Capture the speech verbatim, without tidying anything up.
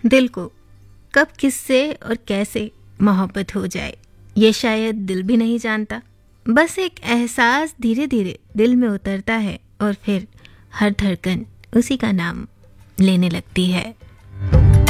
दिल को कब किससे और कैसे मोहब्बत हो जाए ये शायद दिल भी नहीं जानता। बस एक एहसास धीरे धीरे दिल में उतरता है और फिर हर धड़कन उसी का नाम लेने लगती है।